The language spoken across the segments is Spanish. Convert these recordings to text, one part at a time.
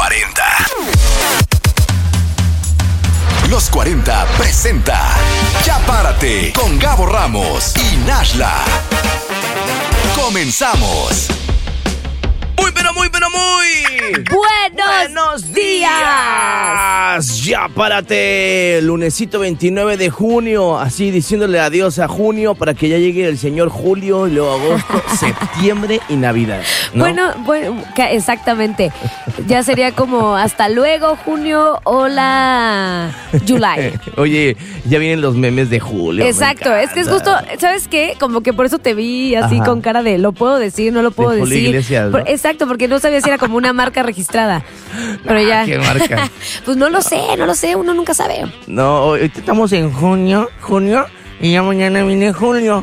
40. Los 40 presenta Ya Párate con Gabo Ramos y Nashla. Comenzamos. Muy buenos días. Ya párate, lunesito 29 de junio, así diciéndole adiós a junio para que ya llegue el señor julio, y luego agosto, septiembre y Navidad, ¿no? Bueno, exactamente. Ya sería como hasta luego junio, hola July. Oye, ya vienen los memes de julio. Exacto, es que es justo, ¿sabes qué? Como que por eso te vi así con cara de ¿lo puedo decir? ¿No lo puedo de decir? Iglesias, ¿no? Exacto, porque no sabía si era como una marca registrada. Pero ya. ¿Qué marca? Pues no lo sé, uno nunca sabe. No, hoy estamos en junio, y ya mañana viene julio.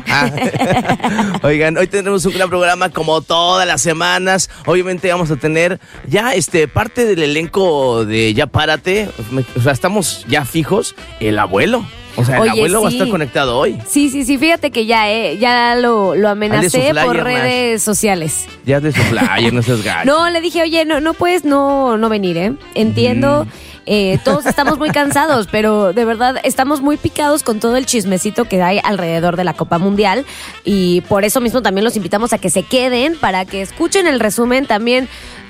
Oigan, hoy tendremos un gran programa como todas las semanas. Obviamente vamos a tener ya parte del elenco de Ya Párate. O sea, estamos ya fijos. El abuelo. O sea, el abuelo va a estar conectado hoy. Sí, fíjate que ya lo amenacé por redes sociales. Ya de su flyer, no seas gacho. No, le dije, oye, no puedes no venir, ¿eh? Entiendo, todos estamos muy cansados, pero de verdad estamos muy picados con todo el chismecito que hay alrededor de la Copa Mundial, y por eso mismo también los invitamos a que se queden, para que escuchen el resumen también,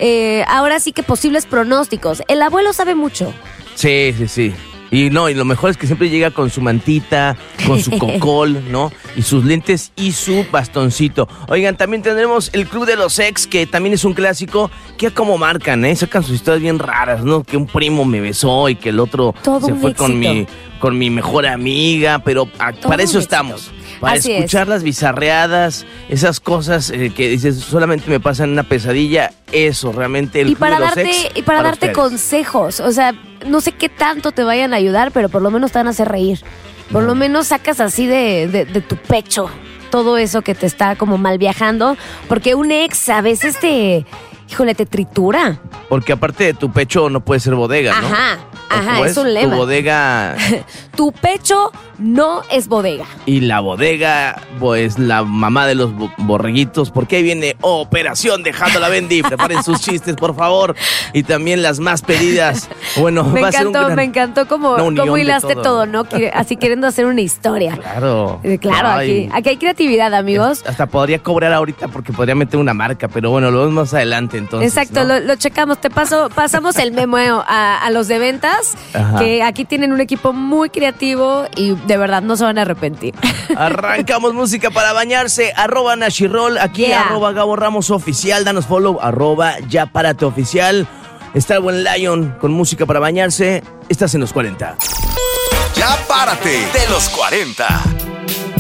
ahora sí que posibles pronósticos. El abuelo sabe mucho. Sí. Y lo mejor es que siempre llega con su mantita, con su cocol, ¿no? Y sus lentes y su bastoncito. Oigan, también tendremos el Club de los Ex, que también es un clásico, que como marcan, sacan sus historias bien raras, ¿no? Que un primo me besó y que el otro todo se fue éxito. con mi mejor amiga, pero para eso estamos. Para Así escuchar las bizarreadas, esas cosas que dices, solamente me pasan una pesadilla, eso, realmente el Club de los Ex. Y para darte ustedes. Consejos, o sea, no sé qué tanto te vayan a ayudar, pero por lo menos te van a hacer reír. Por lo menos sacas así de tu pecho todo eso que te está como mal viajando, porque un ex a veces te tritura. Porque aparte de tu pecho no puede ser bodega, ¿no? Ajá, es un lema. Tu bodega... Tu pecho no es bodega. Y la bodega, pues la mamá de los borreguitos, porque ahí viene Operación Dejándola Bendy. Preparen sus chistes, por favor. Y también las más pedidas. Bueno, me una encantó como hilaste todo, ¿no? Así queriendo hacer una historia. Claro. Claro, aquí hay creatividad, amigos. Hasta podría cobrar ahorita porque podría meter una marca, pero bueno, lo vemos más adelante entonces. Exacto, ¿no? Lo checamos. Pasamos el memo a los de ventas, que aquí tienen un equipo muy creativo y de verdad no se van a arrepentir. Arrancamos música para bañarse. @Nashirol, aquí @Gabo Ramos Oficial. Danos follow, @Ya Párate Oficial. Está el buen Lion con música para bañarse. Estás en los 40. Ya Párate de los 40.